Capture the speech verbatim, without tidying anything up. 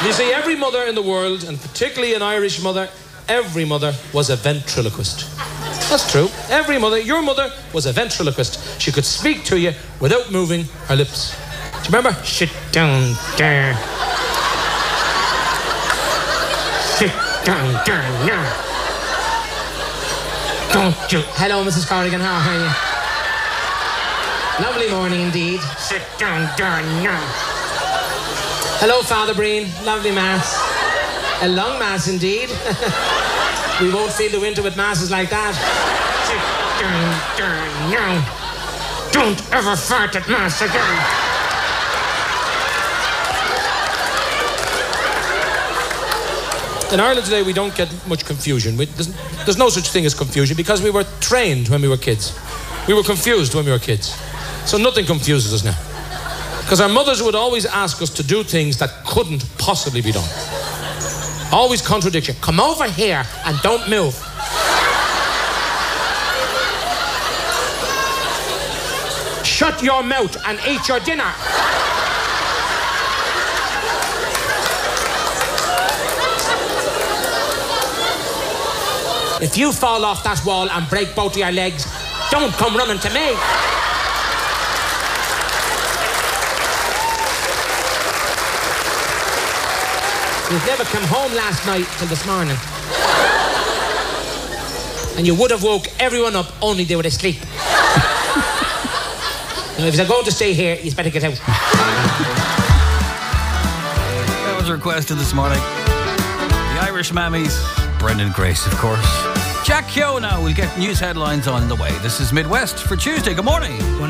You see, every mother in the world, and particularly an Irish mother, every mother was a ventriloquist. That's true. Every mother, your mother, was a ventriloquist. She could speak to you without moving her lips. Do you remember? Sit down there. Sit down there now. Don't you... Hello, Missus Corrigan, how are you? Lovely morning indeed. Sit down there now. Hello, Father Breen. Lovely mass. A long mass indeed. We won't feel the winter with masses like that. Sit down there now. Don't ever fart at mass again. In Ireland today, we don't get much confusion. We, there's, there's no such thing as confusion because we were trained when we were kids. We were confused when we were kids. So nothing confuses us now. Because our mothers would always ask us to do things that couldn't possibly be done. Always contradiction. Come over here and don't move. Shut your mouth and eat your dinner. If you fall off that wall and break both of your legs, don't come running to me. You've never come home last night till this morning. And you would have woke everyone up, only they were asleep. Now, if you're going to stay here, you better get out. That was requested this morning. The Irish Mammies, Brendan Grace, of course. Jack Keogh now will get news headlines on the way. This is Midwest for Tuesday. Good morning.